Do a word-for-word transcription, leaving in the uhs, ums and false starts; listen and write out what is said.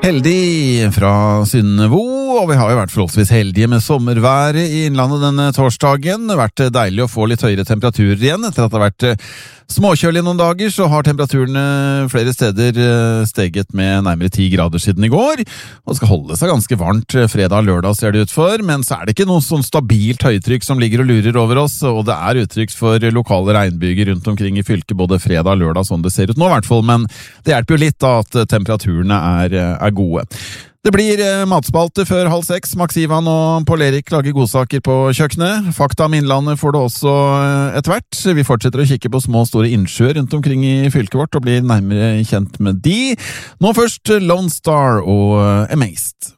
Heldig fra Synnevo, og vi har jo vært forholdsvis heldige med sommerværet i innlandet denne torsdagen. Det har vært deilig å få litt høyere temperaturer igjen. Etter at det har vært småkjølig noen dager, så har temperaturene flere steder steget med nærmere ti grader siden i går. Og det skal holde seg ganske varmt fredag og lørdag, ser det ut for, men så er det ikke noe sånn stabilt høytrykk som ligger og lurer over oss, og det er uttrykk for lokale regnbyger rundt omkring i fylket både fredag og lørdag, sånn det ser ut nå i hvert fall, men det hjelper jo litt da at temperaturene er, er gode. Det blir matspalte før halv seks. Max Ivan og Pål Erik lager godsaker på kjøkkenet. Fakta om Innlandet får det også etter hvert. Vi fortsetter å kikke på små og store innsjøer rundt omkring i fylket vårt og blir nærmere kjent med de. Nå først Lone Star og Amazed.